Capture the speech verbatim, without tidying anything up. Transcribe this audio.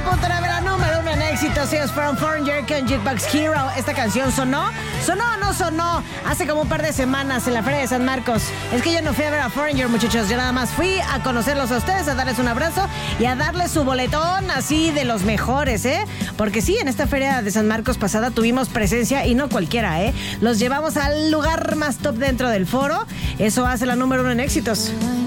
punto nueve, la número uno en éxitos. Ellos fueron Foreigner con Jukebox Hero. Esta canción sonó, sonó o no sonó hace como un par de semanas en la Feria de San Marcos. Es que yo no fui a ver a Foreigner, muchachos. Yo nada más fui a conocerlos a ustedes, a darles un abrazo y a darles su boletón así de los mejores, ¿eh? Porque sí, en esta Feria de San Marcos pasada tuvimos presencia y no cualquiera, ¿eh? Los llevamos al lugar más top dentro del foro. Eso hace la número uno en éxitos.